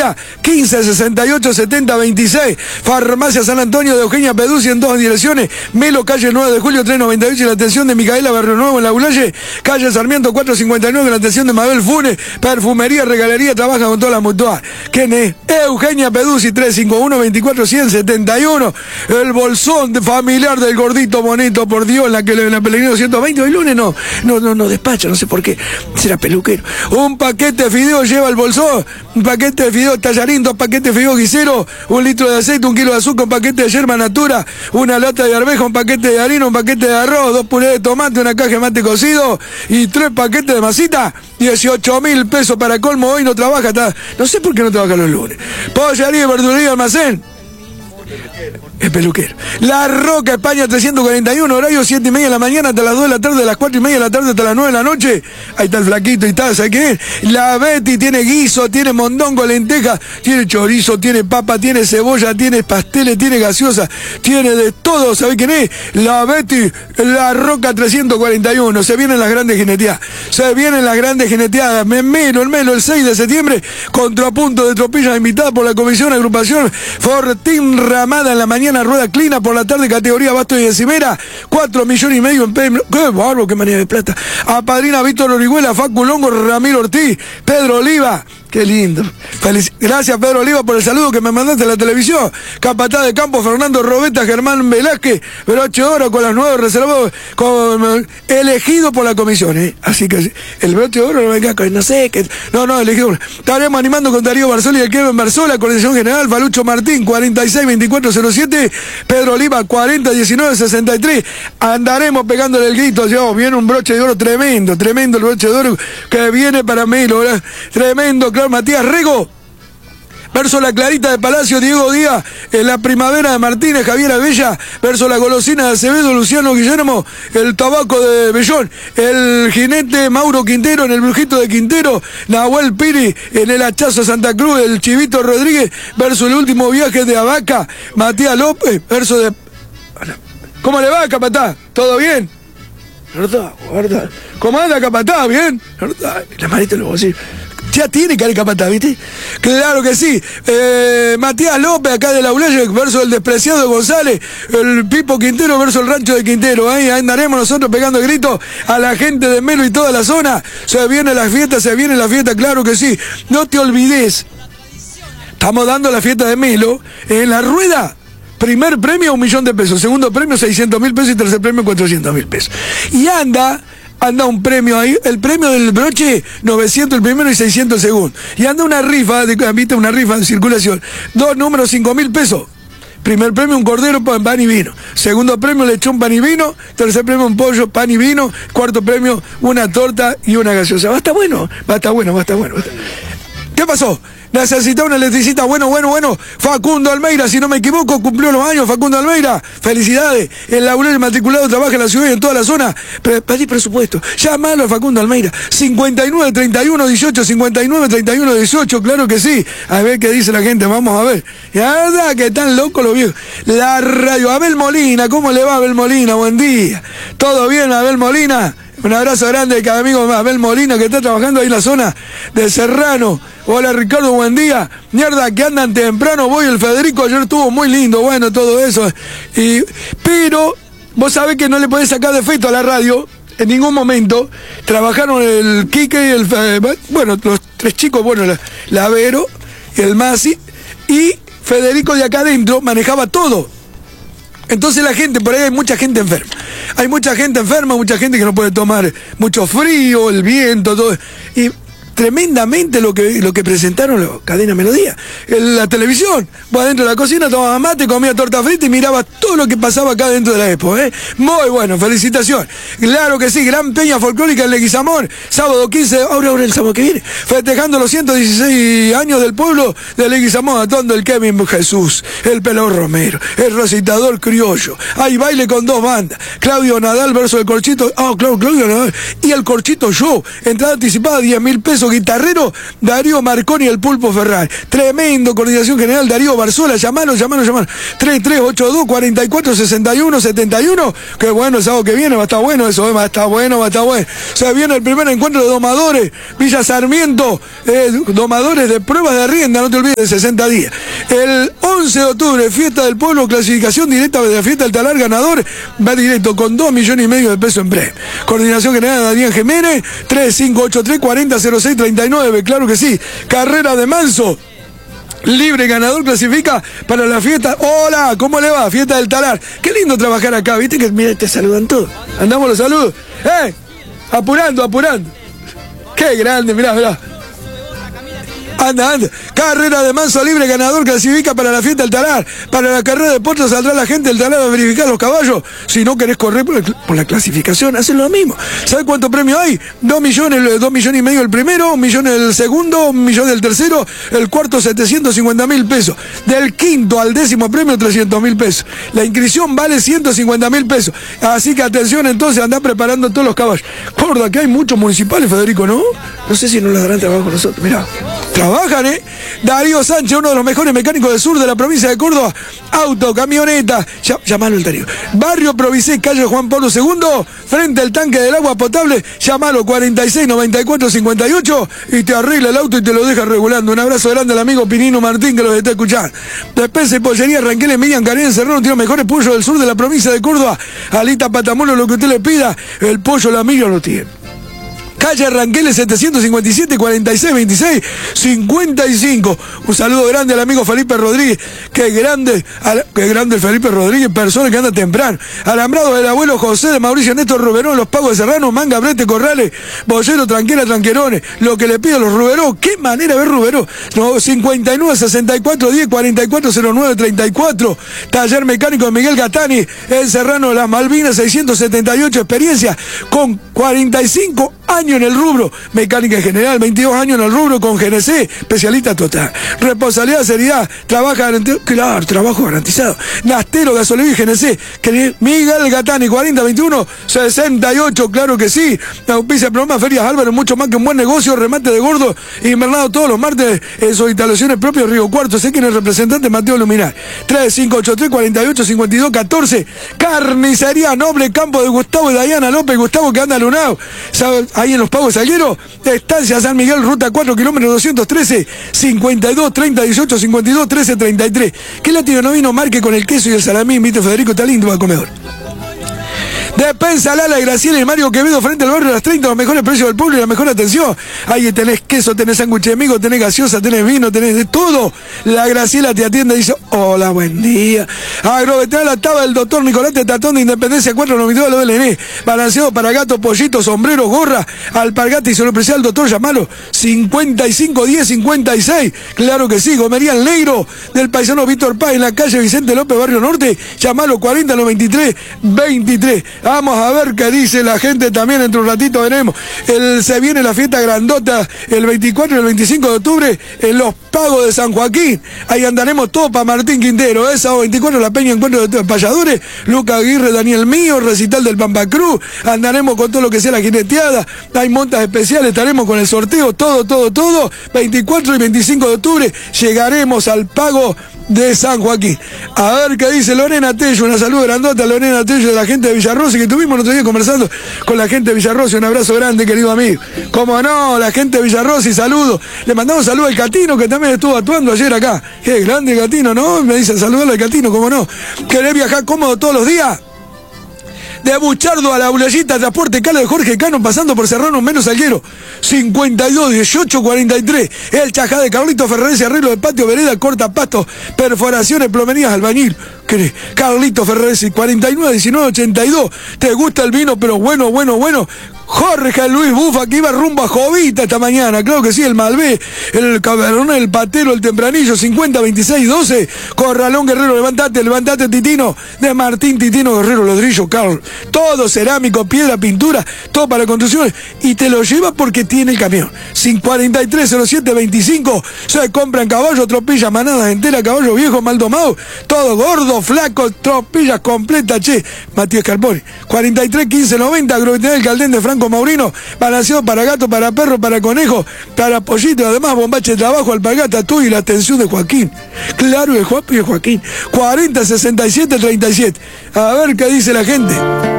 Melodía, 15 68 70 26. Farmacia San Antonio de Eugenia Peduzzi en 2 direcciones. Melo, calle 9 de julio 398, y la atención de Micaela Barrio Nuevo en La Ulaye. Calle Sarmiento 459, la atención de Mabel Funes. Perfumería, regalería, trabaja con todas las mutuas. ¿Quién es? Eugenia Peduzzi, 351 24 171. El bolsón familiar del gordito bonito, por Dios, la Pellegrino 120. Hoy lunes no despacha, no sé por qué. Será peluquero. Un paquete de fideos lleva el bolsón. Un paquete de fideos tallarín, 2 paquetes de fideos guisero, 1 litro de aceite, 1 kilo de azúcar, un paquete de yerba natura, una lata de arveja, un paquete de harina, un paquete de arroz, 2 purés de tomate, una caja de mate cocido y 3 paquetes de masita. 18.000 pesos para colmo. Hoy no trabaja, no sé por qué no trabaja los lunes. Pollería y verdulería almacén. El peluquero. La Roca, España 341, horario 7:30 de la mañana hasta las 2 de la tarde, de las 4:30 de la tarde hasta las 9 de la noche. Ahí está el flaquito y tal, ¿sabes qué es? La Betty tiene guiso, tiene mondongo, lenteja, tiene chorizo, tiene papa, tiene cebolla, tiene pasteles, tiene gaseosa, tiene de todo, ¿sabes quién es? La Betty, La Roca 341. Se vienen las grandes jineteadas. Se vienen las grandes jineteadas. En Melo, el 6 de septiembre, contrapunto de tropilla invitada por la Comisión Agrupación Fortín Ramada en la mañana, rueda clina, por la tarde categoría Basto y Encimera, 4,5 millones en premio. ¡Qué barro, qué manera de plata! Apadrina Víctor Orihuela, Facu Longo, Ramiro Ortiz, Pedro Oliva. Qué lindo. Gracias, Pedro Oliva, por el saludo que me mandaste a la televisión. Capataz de campo, Fernando Robeta, Germán Velázquez, broche de oro con las 9 reservados, elegido por la comisión, ¿eh? Así que el broche de oro no venga, no sé, elegido. Estaremos animando con Darío Barzoli y el Kevin Barzola, coordinación general, Falucho Martín, 46-2407, Pedro Oliva, 40-19-63. Andaremos pegándole el grito, viene un broche de oro tremendo el broche de oro que viene para Melo, ¿verdad? Tremendo, claro. Matías Rego, verso la Clarita de Palacio, Diego Díaz, la Primavera de Martínez, Javier Abella, verso la Golosina de Acevedo, Luciano Guillermo, el Tabaco de Bellón, el Jinete Mauro Quintero en el Brujito de Quintero, Nahuel Piri en el Hachazo de Santa Cruz, el Chivito Rodríguez, verso el Último Viaje de Abaca, Matías López, verso de... ¿Cómo le va, capataz? ¿Todo bien? ¿Verdad? ¿Cómo anda, capataz? ¿Bien? ¿Verdad? La manita lo voy a decir. Ya tiene cara de capataz, ¿viste? Claro que sí. Matías López, acá de La Ulaye, verso el despreciado de González, el Pipo Quintero, verso el Rancho de Quintero. Ahí andaremos nosotros pegando gritos a la gente de Melo y toda la zona. Se viene la fiesta, claro que sí. No te olvides, estamos dando la fiesta de Melo en la rueda. Primer premio, 1 millón de pesos. Segundo premio, 600.000 pesos. Y tercer premio, 400.000 pesos. Y anda un premio ahí, el premio del broche, 900 el primero y 600 el segundo. Y anda una rifa, ¿viste? Una rifa de circulación. 2 números, 5.000 pesos. Primer premio, un cordero, pan y vino. Segundo premio, lechón, pan y vino. Tercer premio, un pollo, pan y vino. Cuarto premio, una torta y una gaseosa. Va a estar bueno. ¿Qué pasó? Necesita un electricista, bueno. Facundo Almeida, si no me equivoco, cumplió los años, Facundo Almeida. Felicidades. El laurel matriculado trabaja en la ciudad y en toda la zona. Pedí presupuesto. Llámalo a Facundo Almeida. 59 31 18, 59 31 18, claro que sí. A ver qué dice la gente, vamos a ver. La verdad que están locos los viejos. La radio, Abel Molina, ¿cómo le va, Abel Molina? Buen día. ¿Todo bien, Abel Molina? Un abrazo grande de cada amigo Abel Molina que está trabajando ahí en la zona de Serrano. Hola Ricardo, buen día. Mierda, que andan temprano. Voy, el Federico ayer estuvo muy lindo, bueno, todo eso. Pero vos sabés que no le podés sacar defecto a la radio en ningún momento. Trabajaron el Quique y el... Bueno, los 3 chicos, la Vero, el Masi y Federico de acá adentro manejaba todo. Entonces la gente, por ahí hay mucha gente enferma. Hay mucha gente enferma, mucha gente que no puede tomar mucho frío, el viento, todo. Y tremendamente lo que presentaron la cadena Melodía. En la televisión, vos adentro de la cocina tomabas mate, comía torta frita y mirabas todo lo que pasaba acá dentro de la Expo, ¿eh? Muy bueno, felicitaciones. Claro que sí, gran peña folclórica en Leguizamón, sábado 15, ahora el sábado que viene, festejando los 116 años del pueblo de Leguizamón, actuando el Kevin Jesús, el Pelón Romero, el recitador criollo. Hay baile con 2 bandas, Claudio Nadal versus el Corchito, Claudio Nadal y el Corchito Show, entrada anticipada 10.000 pesos. Alonso Guitarrero, Darío Marconi, el Pulpo Ferrari. Tremendo, coordinación general, Darío Barzola, llamalo. 3382-4461-71. Qué bueno el sábado que viene, va a estar bueno eso, va a estar bueno. Se viene el primer encuentro de domadores, Villa Sarmiento, domadores de pruebas de rienda, no te olvides, de 60 días. El 11 de octubre, fiesta del pueblo, clasificación directa de la fiesta del talar, ganador, va directo con 2,5 millones de pesos en premio. Coordinación general de Daniel Jiménez, 3583-400639, claro que sí. Carrera de Manso, libre, ganador, clasifica para la fiesta. Hola, ¿cómo le va? Fiesta del talar. Qué lindo trabajar acá, viste que mira, te saludan todos. Andamos los saludos. Apurando. Qué grande, mirá. Anda. Carrera de Manso, libre, ganador, clasifica para la fiesta del talar. Para la carrera de potros saldrá la gente del talar a verificar los caballos. Si no querés correr por la clasificación, hacen lo mismo. ¿Sabes cuánto premio hay? 2 millones y medio el primero, 1 millón el segundo, 1 millón el tercero, el cuarto 750.000 pesos. Del quinto al 10º premio 300.000 pesos. La inscripción vale 150.000 pesos. Así que atención, entonces, andá preparando todos los caballos. Gorda, que hay muchos municipales, Federico, ¿no? No sé si no los darán trabajo con nosotros. Mirá. Trabajan, Darío Sánchez, uno de los mejores mecánicos del sur de la provincia de Córdoba. Auto, camioneta. Llamalo el Darío. Barrio Provisé, calle Juan Pablo II, frente al tanque del agua potable. Llamalo 469458 y te arregla el auto y te lo deja regulando. Un abrazo grande al amigo Pinino Martín que los está escuchando. Despensa y pollería Ranqueles, Median, Carén, Serrano, tiene los mejores pollos del sur de la provincia de Córdoba. Alita, patamono, lo que usted le pida. El pollo, la milla lo tiene. Calle Ranqueles 757 4626 55. Un saludo grande al amigo Felipe Rodríguez. Qué grande el Felipe Rodríguez, persona que anda temprano. Alambrado del abuelo José de Mauricio Néstor Ruberón, Los Pagos de Serrano, Manga, Brete, Corrales, Bollero, Tranquerones. Lo que le pido a los Ruberón, qué manera de ver Ruberón. 59 64 10 44 09 34. Taller mecánico de Miguel Gatani, en Serrano de las Malvinas, 678, experiencia con 45 años en el rubro, mecánica en general, 22 años en el rubro con GNC, especialista total. Responsabilidad, seriedad, trabajo garantizado. Nastero, Gasolina y GNC, Miguel Gatani, 4021 68, claro que sí. Auspicia Programa Ferias Álvaro, mucho más que un buen negocio, remate de gordo, invernado todos los martes en sus instalaciones propias, Río Cuarto. Sé quién es el representante, Mateo Luminar. 3583 48 52 14. Carnicería Noble, campo de Gustavo y Dayana López. Gustavo que anda lunado, ahí en Los Pagos Salguero, estancia San Miguel, ruta 4, kilómetro 213, 52 30 18 52 13 33. ¿Qué latino no vino marque con el queso y el salamín? Viste, Federico, está lindo al comedor. Despensa Lala y Graciela y Mario Quevedo, frente al barrio de las 30, los mejores precios del pueblo y la mejor atención. Ahí tenés queso, tenés sándwich de amigo, tenés gaseosa, tenés vino, tenés de todo. La Graciela te atiende y dice, hola, buen día. Agroveterinaria La Taba del doctor Nicolás Tatón de Independencia 492 de la OLN. Balanceado para gatos, pollitos, sombreros, gorra, alpargata y sorpresial, doctor, llamalo 55 10 56. Claro que sí, Gomería El Negro del paisano Víctor Paz en la calle Vicente López, Barrio Norte. Llamalo 40 93 23. Vamos a ver qué dice la gente también, entre un ratito veremos. Se viene la fiesta grandota el 24 y el 25 de octubre en Los Pagos de San Joaquín. Ahí andaremos todos para Martín Quintero. Sábado 24 la peña encuentro de payadores, Lucas Aguirre, Daniel Mío, recital del Pampa Cruz. Andaremos con todo lo que sea la jineteada. Hay montas especiales, estaremos con el sorteo, todo. 24 y 25 de octubre llegaremos al Pago de San Joaquín. A ver qué dice Lorena Tello. Una salud grandota a Lorena Tello, de la gente de Villarrosa, que estuvimos el otro día conversando con la gente de Villarrosa. Un abrazo grande, querido amigo. Cómo no, la gente de Villarrosa, y saludo. Le mandamos saludo al Catino, que también estuvo actuando ayer acá. Qué grande Catino, ¿no? Me dicen saludarle al Catino, cómo no. ¿Querés viajar cómodo todos los días? De Buchardo a la Bulayita, transporte Cala de Jorge Cano, pasando por Serrano, menos Salguero, 52 18 43. El Chajá de Carlito Ferreres, arreglo de patio, vereda, corta pasto, perforaciones, plomerías, albañil. ¿Querés? Carlito Ferreres, 49 19 82. ¿Te gusta el vino, pero bueno? Jorge Luis Bufa, que iba rumbo a Jovita esta mañana, claro que sí, el Malvé, el Cabernet, el Patero, el Tempranillo, 50 26 12. Corralón Guerrero, levantate Titino, de Martín Titino Guerrero, Lodrillo, Carl, todo cerámico, piedra, pintura, todo para construcciones, y te lo lleva porque tiene el camión. 43 07 25. Se compran caballos, tropillas, manadas enteras, caballos viejos, mal domados, todo gordo, flaco, tropillas completas, che. Matías Carponi, 43 15 90, Agroveterinaria El Caldén de Franco Franco Maurino, balanceado para gato, para perro, para conejo, para pollito, además bombache de trabajo, alpargata, tú y la atención de Joaquín. Claro, de Joaquín. 40 67 37. A ver qué dice la gente.